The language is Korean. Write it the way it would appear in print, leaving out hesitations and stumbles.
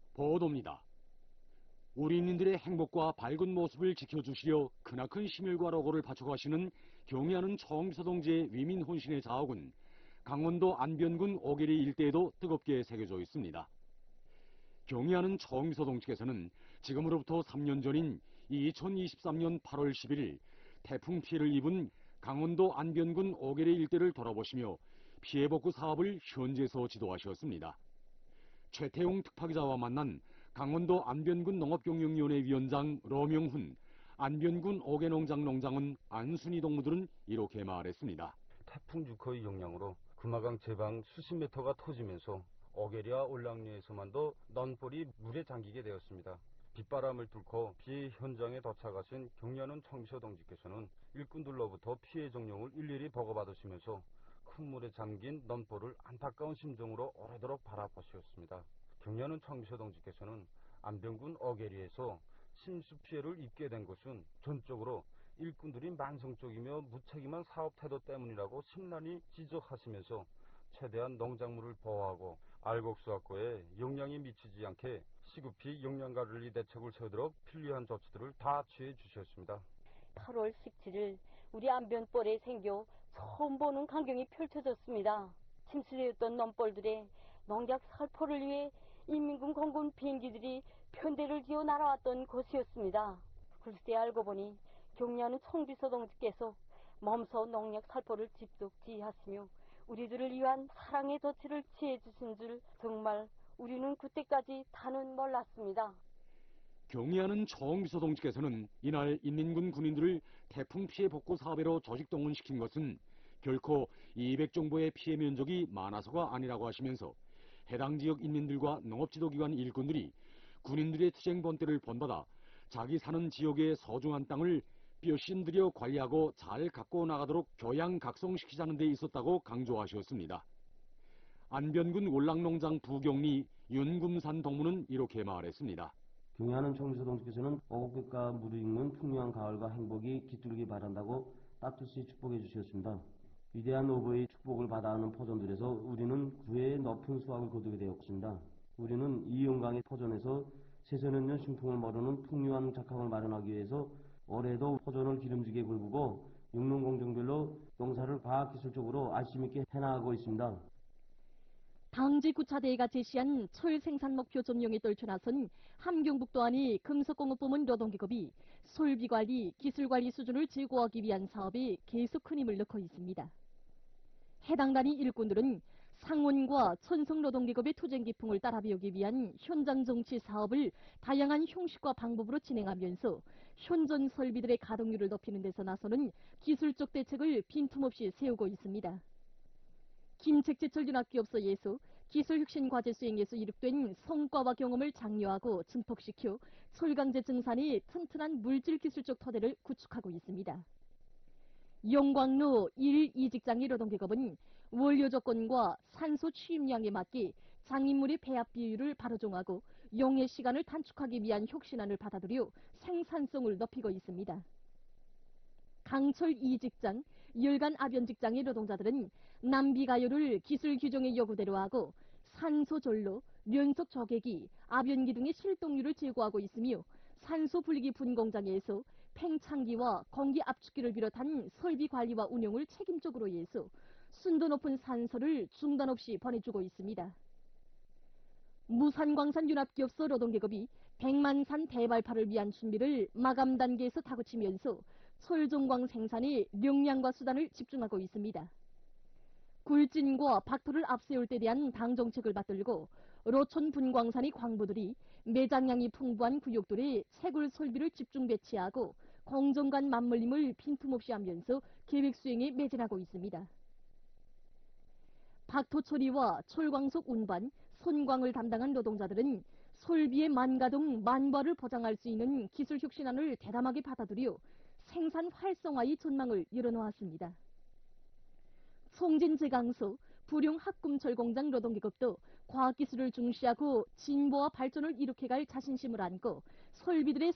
보도입니다. 우리인민들의 행복과 밝은 모습을 지켜주시려 크나큰 심혈과 노고를 바쳐가시는 경의하는 청비서동지의 위민 혼신의 자옥은 강원도 안변군 오계리 일대에도 뜨겁게 새겨져 있습니다. 경의하는 청비서동지께서는 지금으로부터 3년 전인 2023년 8월 11일 태풍 피해를 입은 강원도 안변군 오계리 일대를 돌아보시며 피해 복구 사업을 현지에서 지도하셨습니다. 최태용 특파기자와 만난 강원도 안변군 농업경영위원회 위원장 러명훈, 안변군 오개농장 농장원 안순희 동무들은 이렇게 말했습니다. 태풍 6호의 영향으로 금화강 제방 수십 미터가 터지면서 오계리와 올랑리에서만도 넌볼이 물에 잠기게 되었습니다. 빗바람을 뚫고 피해 현장에 도착하신 경의하는 청비서 동지께서는 일꾼들로부터 피해 정령을 일일이 보고받으시면서 큰 물에 잠긴 넌볼을 안타까운 심정으로 오래도록 바라보셨습니다. 경의하는 청비서 동지께서는 안변군 오계리에서 침수 피해를 입게 된 것은 전적으로 일꾼들이 만성적이며 무책임한 사업 태도 때문이라고 심란히 지적하시면서 최대한 농작물을 보호하고 알곡수 확보에 영향이 미치지 않게 시급히 영양관리 대책을 세우도록 필요한 조치들을 다 취해 주셨습니다. 8월 17일 우리 안변벌에 생겨 처음 보는 광경이 펼쳐졌습니다. 침수되었던 넘벌들의 농약 살포를 위해 인민군 공군 비행기들이 편대를 지어 날아왔던 곳이었습니다. 글쎄 알고 보니 경의하는 청비서 동지께서 몸소 농약 살포를 직접 지휘하시며 우리들을 위한 사랑의 조치를 취해 주신 줄 정말 우리는 그때까지 다는 몰랐습니다. 경의하는 청비서 동지께서는 이날 인민군 군인들을 태풍 피해 복구 사업으로 조직 동원시킨 것은 결코 200정도의 피해 면적이 많아서가 아니라고 하시면서 해당 지역 인민들과 농업지도기관 일꾼들이 군인들의 투쟁 본때를 본받아 자기 사는 지역의 소중한 땅을 뼈신 들여 관리하고 잘 갖고 나가도록 교양 각성시키자는 데 있었다고 강조하셨습니다. 안변군 월락농장 부경리 윤금산 동무는 이렇게 말했습니다. 경의하는 청비서 동지께서는 어곡백과 무르익는 풍요한 가을과 행복이 깃들기 바란다고 따뜻이 축복해 주셨습니다. 위대한 노부의 축복을 받아 하는 포전들에서 우리는 구해의 높은 수확을 거두게 되었습니다. 우리는 이 영광의 포전에서 새서년년 신풍을 모르는 풍요한 작황을 마련하기 위해서 올해도 포전을 기름지게 굴고 육농공정별로 농사를 과학기술적으로 알심 있게 해나가고 있습니다. 당지 구차대회가 제시한 철 생산 목표 점령에 떨쳐나선 함경북도안이 금속공업부문 노동기업이 솔비관리, 기술관리 수준을 제고하기 위한 사업에 계속 큰 힘을 넣고 있습니다. 해당 단위 일꾼들은 상원과 천성노동기업의 투쟁 기풍을 따라 배우기 위한 현장 정치 사업을 다양한 형식과 방법으로 진행하면서 현존 설비들의 가동률을 높이는 데서 나서는 기술적 대책을 빈틈없이 세우고 있습니다. 김책제철 윤학기업소에서 기술혁신과제 수행에서 이룩된 성과와 경험을 장려하고 증폭시켜 철강제 증산이 튼튼한 물질기술적 토대를 구축하고 있습니다. 영광로 1, 2직장의 노동기업은 원료 조건과 산소 취입량에 맞게 장인물의 배합 비율을 바로 정하고 용해 시간을 단축하기 위한 혁신안을 받아들여 생산성을 높이고 있습니다. 강철 2직장, 열간 아변직장의 노동자들은 남비가열을 기술 규정의 요구대로 하고 산소전로, 연속 조개기, 아변기 등의 실동률을 제고하고 있으며 산소 분리기 분공장에서 팽창기와 공기 압축기를 비롯한 설비 관리와 운영을 책임적으로 해서 순도 높은 산소를 중단 없이 보내주고 있습니다. 무산광산융합기업소 노동계급이 백만산 대발파를 위한 준비를 마감 단계에서 다그치면서 철종광 생산에 역량과 수단을 집중하고 있습니다. 굴진과 박토를 앞세울 때 대한 당정책을 받들고 로촌 분광산의 광부들이 매장량이 풍부한 구역들에 채굴 설비를 집중 배치하고 공정 간 맞물림을 빈틈없이 하면서 계획 수행에 매진하고 있습니다. 박토 처리와 철광석 운반, 손광을 담당한 노동자들은 설비의 만가동 만발을 보장할 수 있는 기술 혁신안을 대담하게 받아들여 생산 활성화의 전망을 열어놓았습니다. 송진제강소, 부룡학금철공장 노동기업도 과학기술을 중시하고 진보와 발전을 이룩해갈 자신심을 안고 설비들의